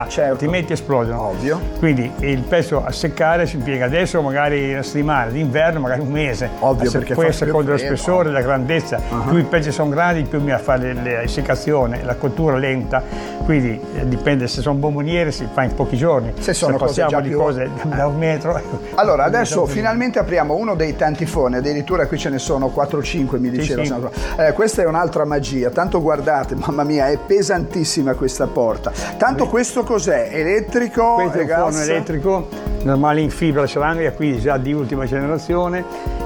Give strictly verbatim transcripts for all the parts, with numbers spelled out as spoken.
certo. Altrimenti esplodono. Ovvio. Quindi il pezzo a seccare si impiega adesso magari una settimana, d'inverno magari un mese. Ovvio, se, perché poi a fa più seconda dello freddo. spessore, la grandezza, uh-huh. più i pezzi sono grandi, più mi fa le, le seccazione, la cottura lenta, quindi eh, dipende, se sono bomboniere si fa in pochi giorni. Se sono se cose passiamo già di più... cose da un metro. Allora adesso finalmente apriamo uno dei tanti forni, addirittura qui ce ne sono quattro o cinque, mi diceva. Sì, sì. Eh, questa è un'altra magia, tanto guardate, mamma mia, è pesantissima questa porta. Tanto questo cos'è? Elettrico? Questo è un gas? forno elettrico normale in fibra ceramica, quindi già di ultima generazione,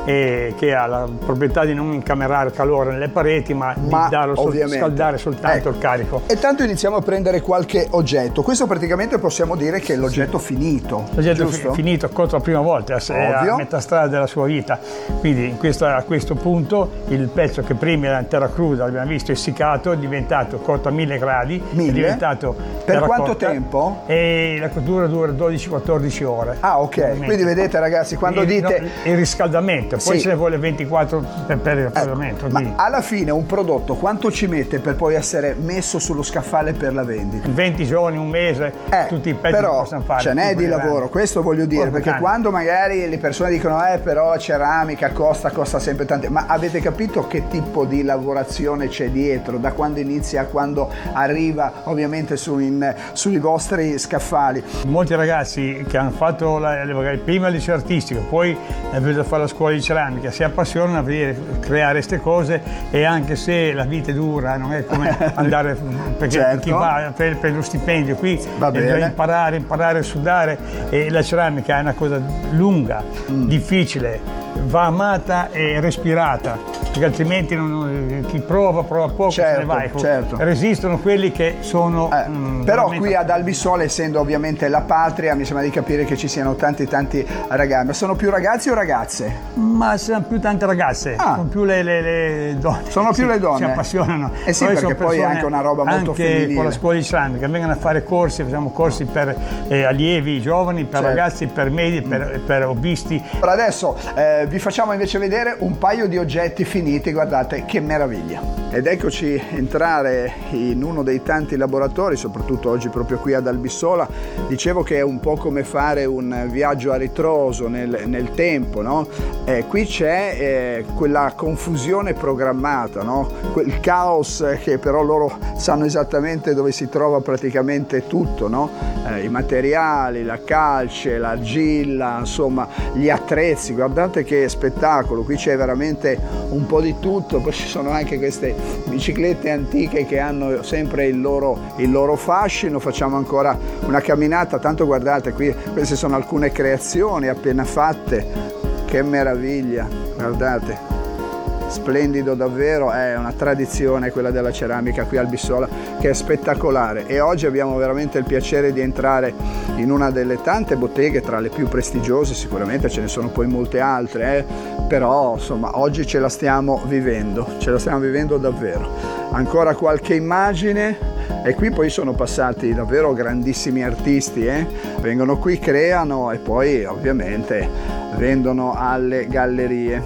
e che ha la proprietà di non incamerare calore nelle pareti, ma, ma di darlo sol- scaldare soltanto ecco. il carico. E tanto iniziamo a prendere qualche oggetto. Questo praticamente possiamo dire che è l'oggetto sì. finito. L'oggetto giusto? fi- finito, cotto la prima volta, è a metà strada della sua vita. Quindi in questa, a questo punto il pezzo che prima era in terra cruda, abbiamo visto, essiccato, è diventato cotto a mille gradi. Mille? È diventato per quanto cotta, tempo? E la cottura dura dodici quattordici ore. Ah, ok. Quindi vedete ragazzi, quando il, dite... No, il riscaldamento, poi sì. ce ne vuole ventiquattro per, per il riscaldamento. Ecco, ma alla fine un prodotto quanto ci mette per poi essere messo sullo scaffale per la vendita? venti giorni, un mese, eh, tutti i pezzi però che possono fare. Ce n'è di lavoro, grandi. Questo voglio dire, perché tanti. Quando magari le persone dicono eh però la ceramica costa, costa sempre tanto, ma avete capito che tipo di lavorazione c'è dietro, da quando inizia a quando arriva ovviamente su in, sui vostri scaffali? Molti ragazzi che hanno fatto la, magari prima il liceo artistico, poi è venuto a fare la scuola di ceramica, si appassionano a vedere, creare queste cose, e anche se la vita è dura, non è come andare, perché certo. chi va per, per lo stipendio qui va deve imparare, imparare a sudare, e la ceramica è una cosa lunga, mm. difficile, va amata e respirata, perché altrimenti non, chi prova prova poco, certo, se ne va. Ecco, certo. Resistono quelli che sono eh, mh, però qui ad Albissola, essendo ovviamente la patria, mi sembra di capire che ci siano tanti tanti ragazzi. Ma sono più ragazzi o ragazze? Ma sono più tante ragazze, ah. sono più le, le, le donne. Sono più si, le donne? Si appassionano. Eh sì, poi perché poi è anche una roba molto anche femminile. Anche con la scuola di ceramica vengono a fare corsi, facciamo corsi per eh, allievi giovani, per certo. ragazzi, per medi, per, per hobbisti. Per adesso eh, vi facciamo invece vedere un paio di oggetti finiti, guardate che meraviglia. Ed eccoci entrare in uno dei tanti laboratori, soprattutto oggi proprio qui ad Albissola. Dicevo che è un po' come fare un viaggio a ritroso nel, nel tempo, no? Eh, qui c'è eh, quella confusione programmata, no? Quel caos che però loro sanno esattamente dove si trova praticamente tutto, no? Eh, i materiali, la calce, l'argilla, insomma gli attrezzi, guardate che spettacolo, qui c'è veramente un po' di tutto. Poi ci sono anche queste biciclette antiche che hanno sempre il loro, il loro fascino. Facciamo ancora una camminata, tanto guardate qui, queste sono alcune creazioni appena fatte, che meraviglia, guardate, splendido davvero, è una tradizione quella della ceramica qui a Albissola che è spettacolare. E oggi abbiamo veramente il piacere di entrare in una delle tante botteghe, tra le più prestigiose, sicuramente ce ne sono poi molte altre, eh? Però insomma oggi ce la stiamo vivendo, ce la stiamo vivendo davvero. Ancora qualche immagine. E qui poi sono passati davvero grandissimi artisti, eh? Vengono qui, creano e poi ovviamente vendono alle gallerie.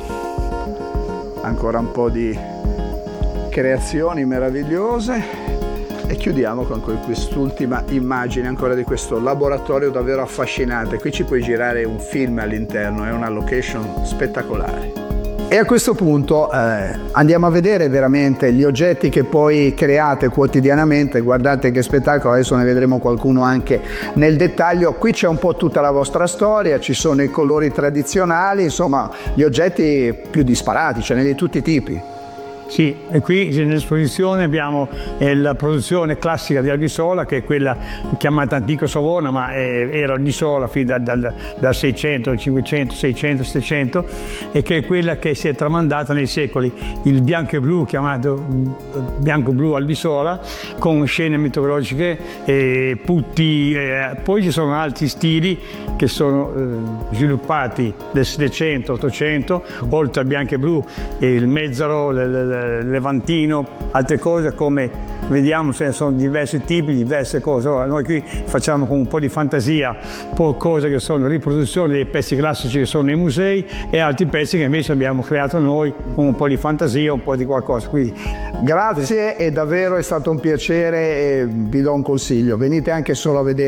Ancora un po' di creazioni meravigliose e chiudiamo con quest'ultima immagine ancora di questo laboratorio davvero affascinante. Qui ci puoi girare un film all'interno, è una location spettacolare. E a questo punto eh, andiamo a vedere veramente gli oggetti che poi create quotidianamente. Guardate che spettacolo, adesso ne vedremo qualcuno anche nel dettaglio. Qui c'è un po' tutta la vostra storia, ci sono i colori tradizionali, insomma gli oggetti più disparati, ce n'è di tutti i tipi. Sì, e qui nell'esposizione abbiamo eh, la produzione classica di Albissola, che è quella chiamata Antico Savona, ma eh, era Albissola fin dal, dal, dal seicento, cinquecento, seicento, settecento, e che è quella che si è tramandata nei secoli, il bianco e blu, chiamato bianco-blu Albissola, con scene mitologiche, eh, putti, eh, poi ci sono altri stili che sono eh, sviluppati nel Settecento, Ottocento, oltre al bianco e blu, il mezzaro, le, le, levantino, altre cose come vediamo se sono diversi tipi, diverse cose. Allora, noi qui facciamo con un po' di fantasia, un po' cose che sono riproduzioni dei pezzi classici che sono nei musei e altri pezzi che invece abbiamo creato noi con un po' di fantasia, un po' di qualcosa. Quindi, grazie, e davvero è stato un piacere e vi do un consiglio, venite anche solo a vedere